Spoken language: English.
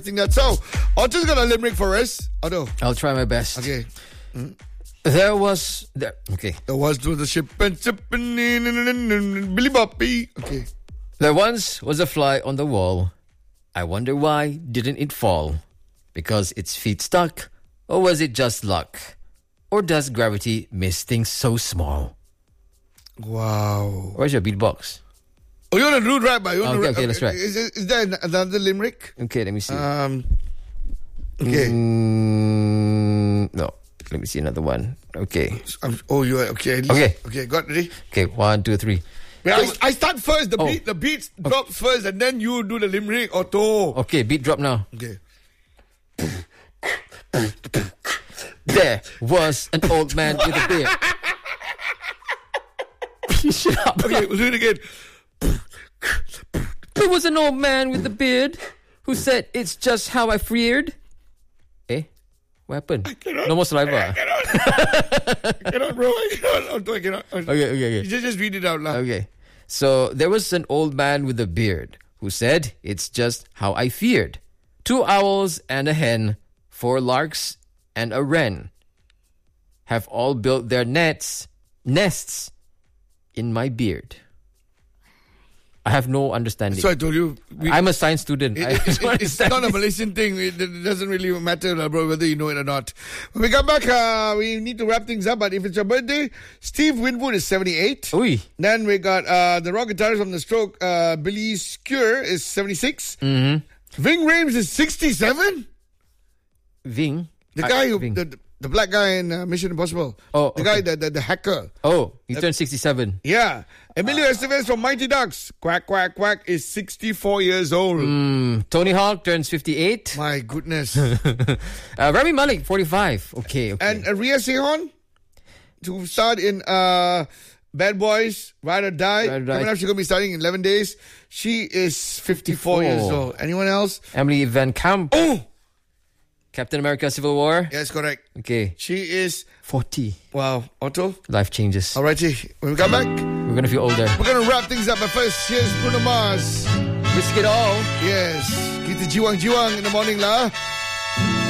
I think that's so. Otto's got a limerick for us. Otto. I'll try my best. Okay. There was to the ship and sipping in Billy Boppy. Okay. There once was a fly on the wall. I wonder why didn't it fall? Because its feet stuck? Or was it just luck? Or does gravity miss things so small? Wow. Where's your beatbox? Oh, you want to do rap? Okay, let's try. Is there another limerick? Okay, let me see. Okay. No, let me see another one. Okay. You are okay. Okay. Okay, got ready? Okay, 1, 2, 3. I start first. The beat drops first, and then you do the limerick. Otto. Okay, beat drop now. Okay. There was an old man with a beard. Shut up. Okay, we'll do it again. There was an old man with a beard who said, "It's just how I feared." Eh? What happened? No more saliva. I cannot, bro. I cannot. Okay. Just read it out loud. Okay. So there was an old man with a beard who said, "It's just how I feared. 2 owls and a hen, 4 larks and a wren have all built their nests in my beard." I have no understanding. So I told you. I'm a science student. It's not a Malaysian thing. It doesn't really matter, bro, whether you know it or not. When we come back, we need to wrap things up. But if it's your birthday, Steve Winwood is 78. Oi. Then we got the rock guitarist from The Stroke, Billy Skur is 76. Mm-hmm. Ving Rhames is 67. Ving? The guy the black guy in Mission Impossible. Oh, the guy, the hacker. Oh, he turned 67. Yeah. Emilio Estevez from Mighty Ducks, quack, quack, quack, is 64 years old. Tony Hawk turns 58. My goodness. Rami Malek, 45. Okay. And Rhea Seehorn, who starred in Bad Boys, Ride or Die. Coming up, she's going to be starting in 11 days. She is 54 years old. Anyone else? Emily Van Camp. Oh! Captain America Civil War. Yes, correct. Okay. She is 40. Wow. Otto? Life changes. Alrighty. When we come back, we're going to feel older. We're going to wrap things up. But first, here's Bruno Mars. Risk it all. Yes. Kita jiwang-jiwang in the morning lah.